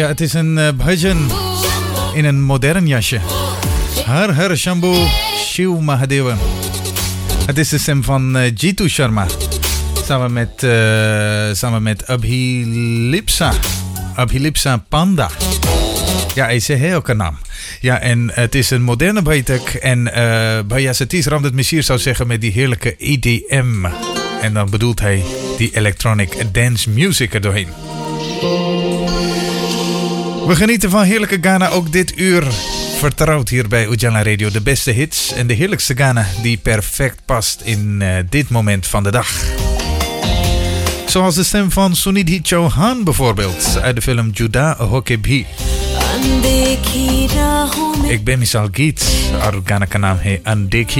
Ja, het is een bhajan in een modern jasje. Har Har Shambhu Shiv Mahadeva. Het is de stem van Jitu Sharma. Samen met Abhilipsa Panda. Ja, ऐसे है ook een naam. Ja, en het is een moderne baitak. En Bhaiya Satish Ramdat Mishir zou zeggen met die heerlijke EDM. En dan bedoelt hij die electronic dance music erdoorheen. We genieten van heerlijke Ghana ook dit uur. Vertrouwd hier bij Ujala Radio. De beste hits en de heerlijkste Ghana die perfect past in dit moment van de dag. Zoals de stem van Sunidhi Chauhan bijvoorbeeld. Uit de film Juda Hoke Bhi. Ik ben misal Geet. Ar Ghana ka naam hai Andekhi.